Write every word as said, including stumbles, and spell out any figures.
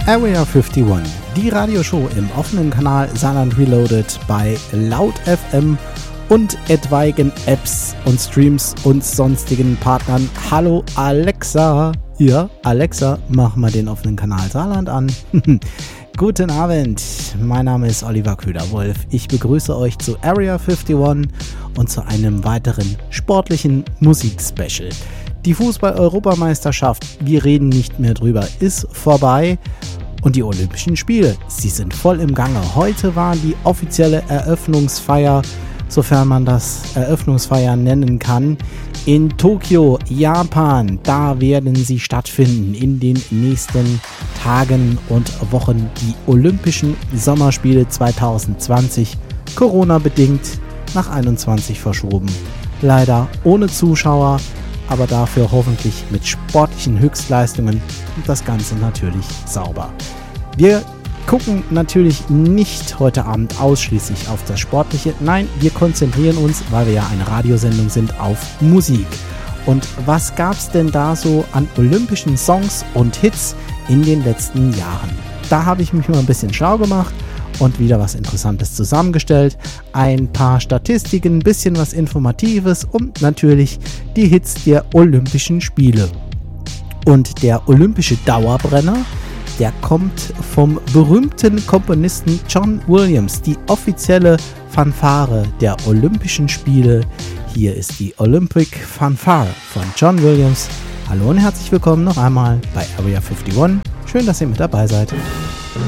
Area einundfünfzig, die Radioshow im offenen Kanal Saarland Reloaded bei Laut F M und etwaigen Apps und Streams und sonstigen Partnern. Hallo Alexa, ja, Alexa, mach mal den offenen Kanal Saarland an. Guten Abend, mein Name ist Oliver Köhler-Wolf. Ich begrüße euch zu Area einundfünfzig und zu einem weiteren sportlichen Musikspecial. Die Fußball-Europameisterschaft, wir reden nicht mehr drüber, ist vorbei. Und die Olympischen Spiele, sie sind voll im Gange. Heute war die offizielle Eröffnungsfeier, sofern man das Eröffnungsfeier nennen kann, in Tokio, Japan. Da werden sie stattfinden in den nächsten Tagen und Wochen. Die Olympischen Sommerspiele zwanzig zwanzig, Corona-bedingt nach einundzwanzig verschoben. Leider ohne Zuschauer, aber dafür hoffentlich mit sportlichen Höchstleistungen und das Ganze natürlich sauber. Wir gucken natürlich nicht heute Abend ausschließlich auf das Sportliche. Nein, wir konzentrieren uns, weil wir ja eine Radiosendung sind, auf Musik. Und was gab's denn da so an olympischen Songs und Hits in den letzten Jahren? Da habe ich mich mal ein bisschen schlau gemacht und wieder was Interessantes zusammengestellt. Ein paar Statistiken, ein bisschen was Informatives und natürlich die Hits der Olympischen Spiele. Und der olympische Dauerbrenner, der kommt vom berühmten Komponisten John Williams, die offizielle Fanfare der Olympischen Spiele. Hier ist die Olympic Fanfare von John Williams. Hallo und herzlich willkommen noch einmal bei Area einundfünfzig. Schön, dass ihr mit dabei seid.